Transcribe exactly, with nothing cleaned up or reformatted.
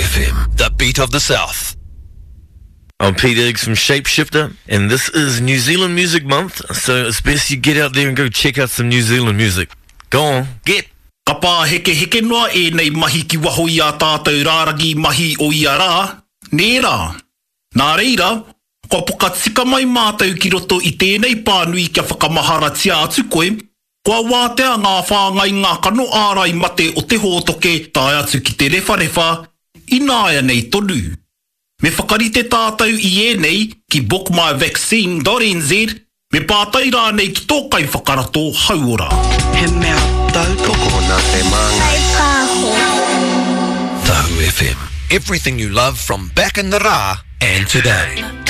F M, the beat of the South. I'm Pete Eggs from Shapeshifter, and this is New Zealand Music Month, so it's best you get out there and go check out some New Zealand music. Go on, get! Ka pā heke heke noa e nei mahi ki waho i a tātou rāragi mahi o i a rā. Nē rā. Nā reira, ko puka tika mai mātou ki roto i tēnei pānui kia whakamahara tia atu koe, kua wātea ngā whāngai ngā kano ārai mate o te hōtoke tai atu ki te rewharewa, i nāia nei tonu. Me whakarite tātou i e nei ki book my vaccine dot n z, me pātai rā nei ki tōkai whakarato hauora. He mea tautoko nā te manga. Tahu F M. Everything you love from back in the rā and today.